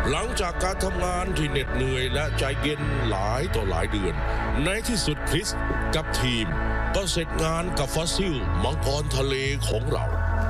หลังจากการทำงานที่เหน็ดเหนื่อยและใจเย็นหลายต่อหลายเดือนในที่สุดคริสกับทีมก็เสร็จงานกับฟอสซิลมังกรทะเลของเรา